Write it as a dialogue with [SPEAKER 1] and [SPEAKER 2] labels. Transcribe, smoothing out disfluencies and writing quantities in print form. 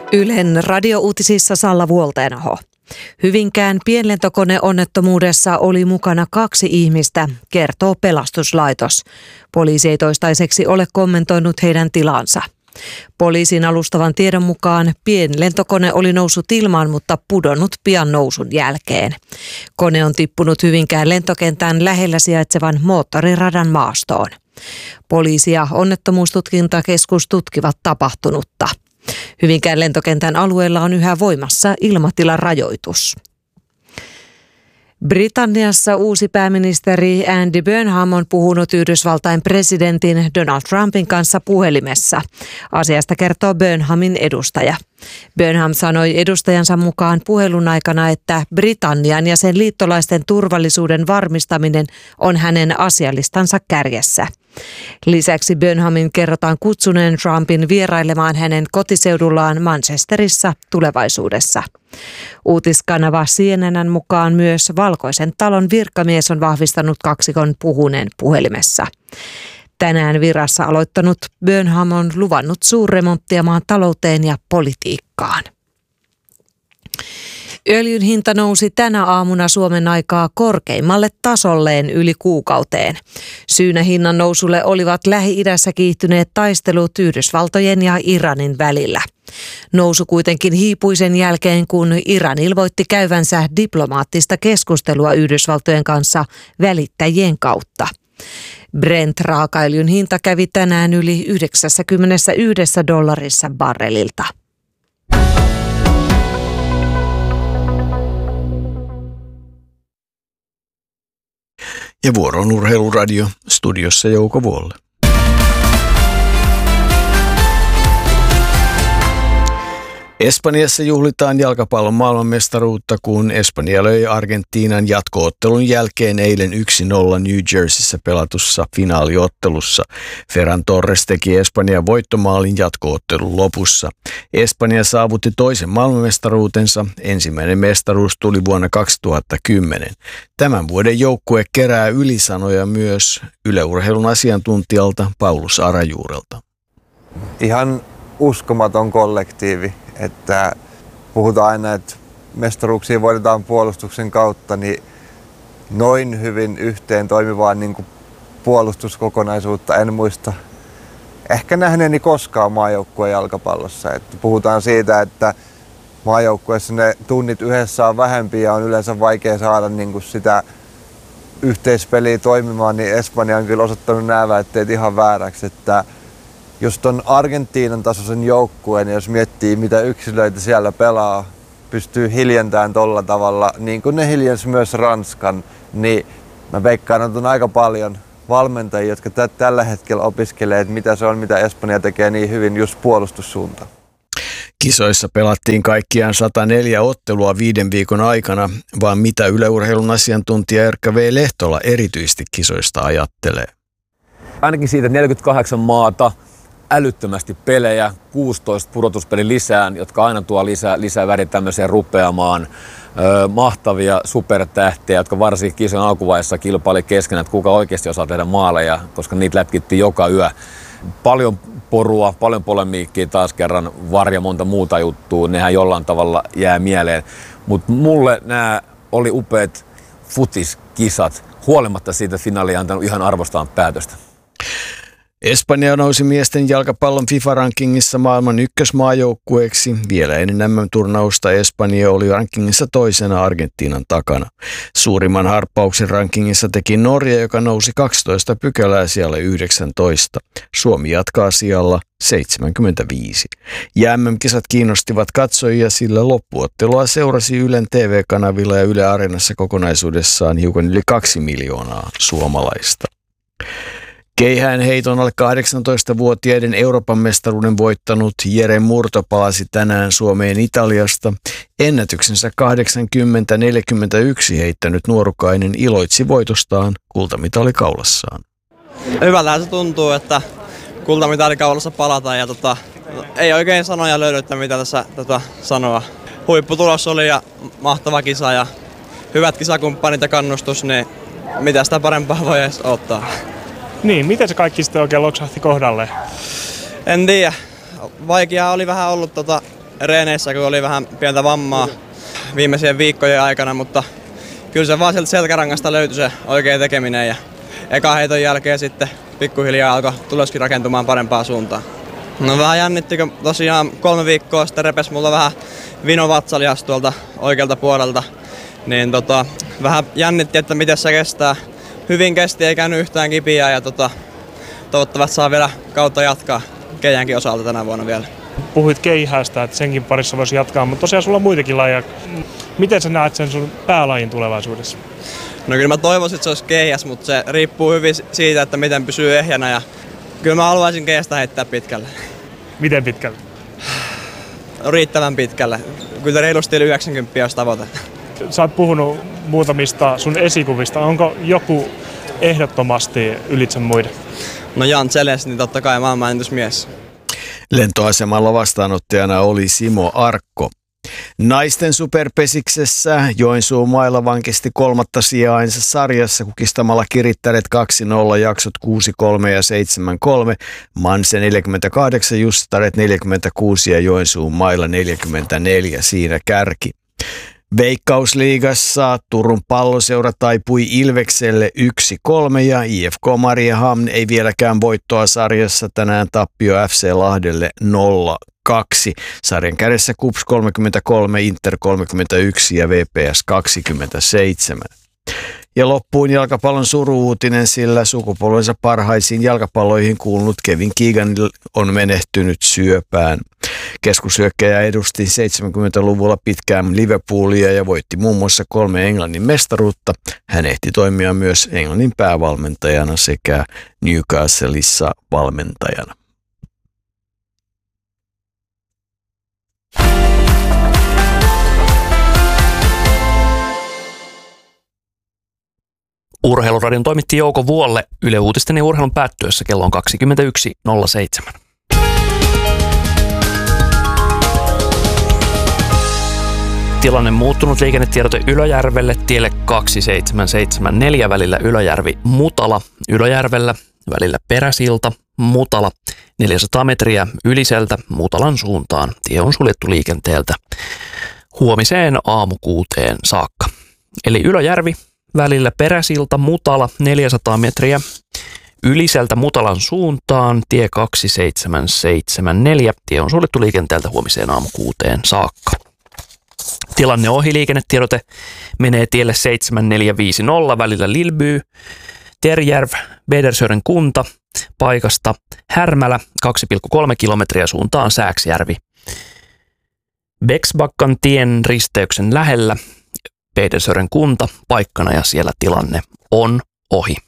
[SPEAKER 1] Ylen radiouutisissa Salla Vuolteenaho. Hyvinkään pienlentokoneonnettomuudessa oli mukana 2 ihmistä, kertoo pelastuslaitos. Poliisi ei toistaiseksi ole kommentoinut heidän tilansa. Poliisin alustavan tiedon mukaan pienlentokone oli noussut ilmaan, mutta pudonnut pian nousun jälkeen. Kone on tippunut Hyvinkään lentokentän lähellä sijaitsevan moottoriradan maastoon. Poliisi ja onnettomuustutkintakeskus tutkivat tapahtunutta. Hyvinkään lentokentän alueella on yhä voimassa ilmatilan rajoitus. Britanniassa uusi pääministeri Andy Burnham on puhunut Yhdysvaltain presidentin Donald Trumpin kanssa puhelimessa. Asiasta kertoo Burnhamin edustaja. Burnham sanoi edustajansa mukaan puhelun aikana, että Britannian ja sen liittolaisten turvallisuuden varmistaminen on hänen asialistansa kärjessä. Lisäksi Burnhamin kerrotaan kutsuneen Trumpin vierailemaan hänen kotiseudullaan Manchesterissa tulevaisuudessa. Uutiskanava CNN:n mukaan myös Valkoisen talon virkamies on vahvistanut kaksikon puhuneen puhelimessa. Tänään virassa aloittanut Burnham on luvannut suurremonttia maan talouteen ja politiikkaan. Öljyn hinta nousi tänä aamuna Suomen aikaa korkeimmalle tasolleen yli kuukauteen. Syynä hinnan nousulle olivat Lähi-idässä kiihtyneet taistelut Yhdysvaltojen ja Iranin välillä. Nousu kuitenkin hiipui sen jälkeen, kun Iran ilmoitti käyvänsä diplomaattista keskustelua Yhdysvaltojen kanssa välittäjien kautta. Brent-raakaöljyn hinta kävi tänään yli $91 barrelilta.
[SPEAKER 2] Ja vuoro on Urheiluradio, studiossa Jouko Vuolle. Espanjassa juhlitaan jalkapallon maailmanmestaruutta, kun Espanja löi Argentiinan jatko-ottelun jälkeen eilen 1-0 New Jerseyssä pelatussa finaaliottelussa. Ferran Torres teki Espanjan voittomaalin jatko-ottelun lopussa. Espanja saavutti toisen maailmanmestaruutensa. Ensimmäinen mestaruus tuli vuonna 2010. Tämän vuoden joukkue kerää ylisanoja myös Yle Urheilun asiantuntijalta Paulus Arajuurelta.
[SPEAKER 3] Ihan uskomaton kollektiivi, että puhutaan aina, että mestaruuksia voitetaan puolustuksen kautta, niin noin hyvin yhteen toimivaa niin kuin puolustuskokonaisuutta en muista ehkä nähneeni koskaan maajoukkueen jalkapallossa. Että puhutaan siitä, että maajoukkueessa ne tunnit yhdessä on vähempi ja on yleensä vaikea saada niin kuin sitä yhteispeliä toimimaan, niin Espanja on kyllä osoittanut nämä väitteet ihan vääräksi, että jos ton Argentiinan tasoisen joukkueen, jos miettii mitä yksilöitä siellä pelaa, pystyy hiljentämään tolla tavalla, niin kuin ne hiljensi myös Ranskan, niin mä veikkaan, että on aika paljon valmentajia, jotka tällä hetkellä opiskelee, että mitä se on, mitä Espanja tekee niin hyvin just puolustussuuntaan.
[SPEAKER 2] Kisoissa pelattiin kaikkiaan 104 ottelua 5 viikon aikana, vaan mitä Yle Urheilun asiantuntija Erkka V. Lehtola erityisesti kisoista ajattelee?
[SPEAKER 4] Ainakin siitä 48 maata, älyttömästi pelejä, 16 pudotuspeli lisään, jotka aina tuo lisää väriä tämmöiseen rupeamaan. Mahtavia supertähtiä, jotka varsinkin kisan alkuvaiheessa kilpaili keskenään, että kuka oikeasti osaa tehdä maaleja, koska niitä lätkittiin joka yö. Paljon porua, paljon polemiikkiä taas kerran, varja monta muuta juttua, nehän jollain tavalla jää mieleen. Mutta mulle nämä oli upeat futiskisat, huolimatta siitä finaalia antanut ihan arvostaan päätöstä.
[SPEAKER 2] Espanja nousi miesten jalkapallon FIFA-rankingissa maailman ykkösmaajoukkueeksi. Vielä ennen MM-turnausta Espanja oli rankingissa toisena Argentiinan takana. Suurimman harppauksen rankingissa teki Norja, joka nousi 12 pykälää sijalle 19. Suomi jatkaa sijalla 75. Ja MM-kisat kiinnostivat katsojia, sillä loppuottelua seurasi Ylen TV-kanavilla ja Yle Areenassa kokonaisuudessaan hiukan yli 2 miljoonaa suomalaista. Keihäänheiton alle 18-vuotiaiden Euroopan mestaruuden voittanut Jere Murto palasi tänään Suomeen Italiasta. Ennätyksensä 80-41 heittänyt nuorukainen iloitsi voitostaan kultamitali kaulassaan.
[SPEAKER 5] Hyvältähän se tuntuu, että kultamitali kaulassa palataan ja ei oikein sanoja löydy, että mitä tässä sanoa. Huipputulos oli ja mahtava kisa ja hyvät kisakumppanit ja kannustus, niin mitä sitä parempaa voi edes ottaa.
[SPEAKER 6] Niin, miten se kaikki sitten oikein loksahti kohdalle?
[SPEAKER 5] En tiedä. Vaikeaa oli vähän ollut reeneissä, kun oli vähän pientä vammaa viimeisien viikkojen aikana, mutta kyllä se vaan sieltä selkärangasta löytyi se oikea tekeminen ja eka heiton jälkeen sitten pikkuhiljaa alkoi tuloskin rakentumaan parempaan suuntaan. No vähän jännitti, kun tosiaan 3 viikkoa sitten repesi mulla vähän vinovatsalihas tuolta oikealta puolelta, niin vähän jännitti, että miten se kestää. Hyvin kesti, ei käynyt yhtään kipiä ja toivottavasti saa vielä kautta jatkaa keihänkin osalta tänä vuonna vielä.
[SPEAKER 6] Puhuit keihästä, että senkin parissa voisi jatkaa, mutta tosiaan sulla on muitakin lajeja. Miten sä näet sen sun päälajin tulevaisuudessa?
[SPEAKER 5] No kyllä mä toivoisin, että se olisi keihäs, mutta se riippuu hyvin siitä, että miten pysyy ehjänä ja kyllä mä haluaisin keihästä heittää pitkälle.
[SPEAKER 6] Miten pitkälle?
[SPEAKER 5] Riittävän pitkälle. Kyllä reilusti yli 90 olisi tavoite.
[SPEAKER 6] Sä oot puhunut muutamista sun esikuvista. Onko joku ehdottomasti ylitse muiden?
[SPEAKER 5] No Jan Zeles, niin totta kai maailmanennätysmies.
[SPEAKER 2] Lentoasemalla vastaanottajana oli Simo Arkko. Naisten superpesiksessä Joensuu Maila vankisti 3. sijaansa sarjassa kukistamalla Kirittäret 2-0 jaksot 6-3 ja 7-3. Manse 48, Justaret 46 ja Joensuu Maila 44 siinä kärki. Veikkausliigassa Turun Palloseura taipui Ilvekselle 1-3 ja IFK Mariehamn ei vieläkään voittoa sarjassa, tänään tappio FC Lahdelle 0-2. Sarjan kädessä KuPS 33, Inter 31 ja VPS 27. Ja loppuun jalkapallon suru-uutinen, sillä sukupolvensa parhaisiin jalkapalloihin kuulunut Kevin Keegan on menehtynyt syöpään. Keskushyökkäjä edusti 70-luvulla pitkään Liverpoolia ja voitti muun muassa 3 Englannin mestaruutta. Hän ehti toimia myös Englannin päävalmentajana sekä Newcastleissa valmentajana.
[SPEAKER 7] Urheiluradion toimitti Jouko Vuolle Yle Uutisten ja urheilun päättyessä kello on 21.07. Tilanne muuttunut liikennetiedote Ylöjärvelle tielle 2774 välillä Ylöjärvi-Mutala. Ylöjärvellä välillä Peräsilta, Mutala 400 metriä Yliseltä Mutalan suuntaan. Tie on suljettu liikenteeltä huomiseen aamu 6 saakka. Eli Ylöjärvi välillä Peräsilta, Mutala 400 metriä Yliseltä Mutalan suuntaan, tie 2774. Tie on suljettu liikenteeltä huomiseen aamu 6 saakka. Tilanne ohi liikennetiedote menee tielle 7450 välillä Lilby, Terjärv, Vedersören kunta, paikasta Härmälä 2,3 kilometriä suuntaan Sääksjärvi. Beksbakkan tien risteyksen lähellä Vedersören kunta paikkana ja siellä tilanne on ohi.